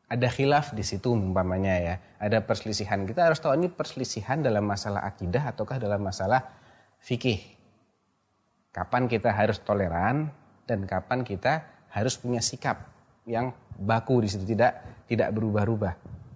ada khilaf di situ umpamanya ya, ada perselisihan. Kita harus tahu ini perselisihan dalam masalah akidah ataukah dalam masalah fikih. Kapan kita harus toleran dan kapan kita harus punya sikap yang baku di situ, tidak berubah-ubah.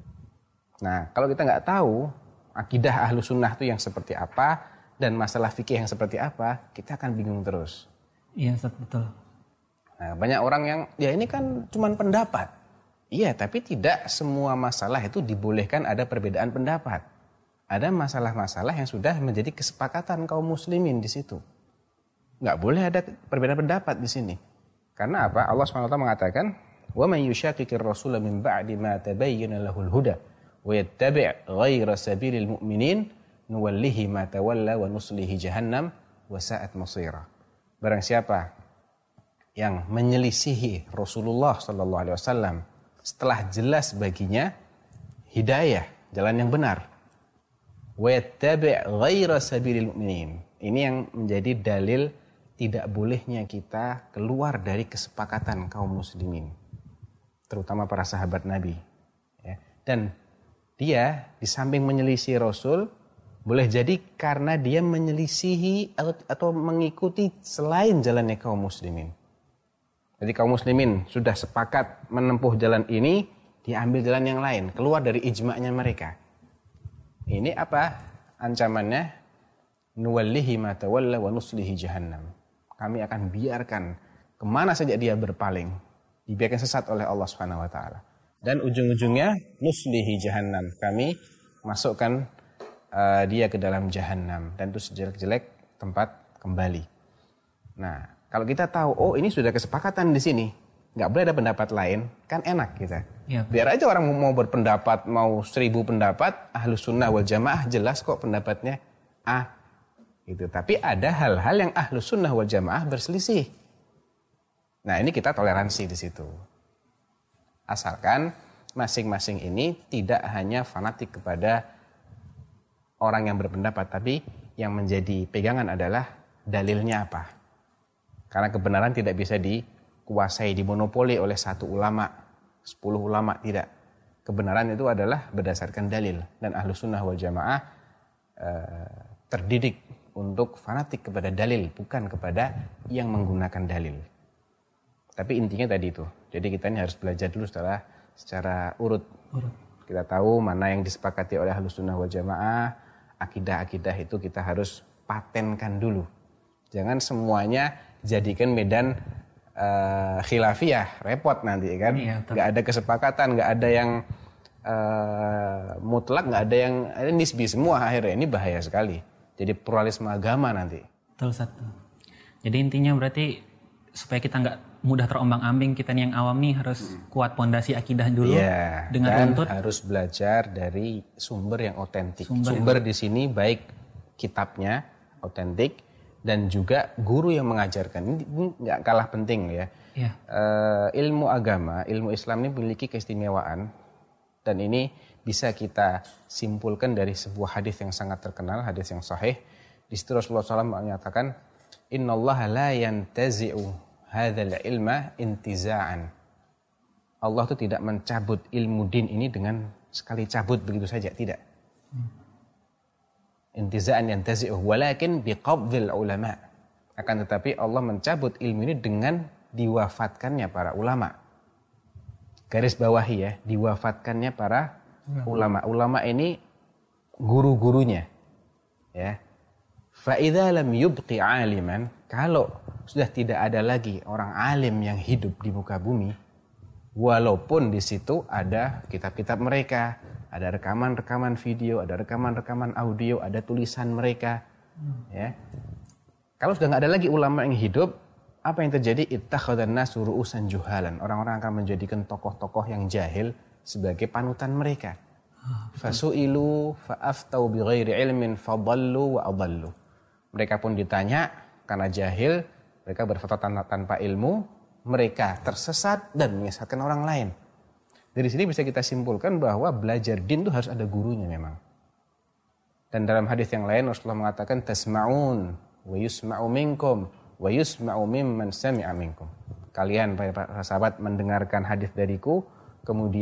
Nah, kalau kita nggak tahu akidah ahlu sunnah itu yang seperti apa dan masalah fikih yang seperti apa, kita akan bingung terus. Iya, betul. Nah, banyak orang yang ya ini kan cuma pendapat. Iya, tapi tidak semua masalah itu dibolehkan ada perbedaan pendapat. Ada masalah-masalah yang sudah menjadi kesepakatan kaum muslimin di situ. Nggak boleh ada perbedaan pendapat di sini. Karena apa? Allah SWT mengatakan, "Wa man yushaqiqir rasula min ba'di ma tabayyana lahul huda wa yattabi' ghaira sabilil mu'minin nuwallihi ma tawalla wa nuslihi jahannam wa sa'at masira." Barang siapa yang menyelisihi Rasulullah SAW setelah jelas baginya hidayah, jalan yang benar, wa yattabi' ghaira sabilil mu'minin. Ini yang menjadi dalil tidak bolehnya kita keluar dari kesepakatan kaum muslimin, terutama para sahabat Nabi. Ya. Dan dia di samping menyelisih Rasul, boleh jadi karena dia menyelisihi atau mengikuti selain jalannya kaum muslimin. Jadi kaum muslimin sudah sepakat menempuh jalan ini, dia ambil jalan yang lain, keluar dari ijma'nya mereka. Ini apa ancamannya? Nuwallihi ma tawalla wa nuslihi jahannam. Kami akan biarkan kemana saja dia berpaling, dibiarkan sesat oleh Allah Subhanahu wa taala. Dan ujung-ujungnya nuslihi jahannam. Kami masukkan dia ke dalam jahannam dan itu sejelek-jelek tempat kembali. Nah, kalau kita tahu, oh ini sudah kesepakatan di sini, nggak boleh ada pendapat lain, kan enak kita. Ya, biar aja orang mau berpendapat, mau 1000 pendapat, Ahlus Sunnah wal Jamaah jelas kok pendapatnya A. Gitu. Tapi ada hal-hal yang Ahlus Sunnah wal Jamaah berselisih. Nah ini kita toleransi di situ. Asalkan masing-masing ini tidak hanya fanatik kepada orang yang berpendapat, tapi yang menjadi pegangan adalah dalilnya apa. Karena kebenaran tidak bisa dikuasai, dimonopoli oleh satu ulama, 10 ulama, tidak. Kebenaran itu adalah berdasarkan dalil. Dan Ahlus Sunnah wal Jamaah terdidik untuk fanatik kepada dalil, bukan kepada yang menggunakan dalil. Tapi intinya tadi itu. Jadi kita ini harus belajar dulu secara urut. Kita tahu mana yang disepakati oleh Ahlus Sunnah wal Jamaah, akidah-akidah itu kita harus patenkan dulu. Jangan semuanya jadikan medan khilafiyah, repot nanti kan. Nggak ada kesepakatan, nggak ada yang mutlak, nggak ada yang nisbi semua akhirnya. Ini bahaya sekali. Jadi pluralisme agama nanti. Betul, satu. Jadi intinya berarti supaya kita nggak mudah terombang-ambing, kita nih yang awam nih harus kuat pondasi akidah dulu. Iya, dengan dan runtut. Harus belajar dari sumber yang otentik. Sumber di sini baik kitabnya otentik dan juga guru yang mengajarkan. Ini nggak kalah penting ya. Ilmu agama, ilmu Islam ini memiliki keistimewaan dan ini bisa kita simpulkan dari sebuah hadis yang sangat terkenal, hadis yang sahih. Di situ Rasulullah SAW menyatakan, Innallaha la yantazi'u hadzal ilma intiza'an. Allah itu tidak mencabut ilmu din ini dengan sekali cabut begitu saja, tidak. Intiza'an yantazi'u walakin biqabdil ulama. Akan tetapi Allah mencabut ilmu ini dengan diwafatkannya para ulama. Garis bawahi ya, diwafatkannya para ulama. Ulama ini guru-gurunya. Ya. Fa idza lam yubqi 'aliman, kalau sudah tidak ada lagi orang alim yang hidup di muka bumi, walaupun di situ ada kitab-kitab mereka, ada rekaman-rekaman video, ada rekaman-rekaman audio, ada tulisan mereka, ya. Kalau sudah nggak ada lagi ulama yang hidup, apa yang terjadi? Ittakhadhan nasu ru'usan juhalan. Orang-orang akan menjadikan tokoh-tokoh yang jahil sebagai panutan mereka. Fasu'ilu fa'aftau bighairi ilmin fadallu wa adallu. Mereka pun ditanya karena jahil, mereka berfatwa tanpa ilmu, mereka tersesat dan menyesatkan orang lain. Dari sini bisa kita simpulkan bahwa belajar din itu harus ada gurunya memang. Dan dalam hadis yang lain Rasulullah mengatakan tasma'un wa yusma'u minkum wa yusma'u mimman sami'a minkum. Kalian para sahabat mendengarkan hadis dariku, kemudian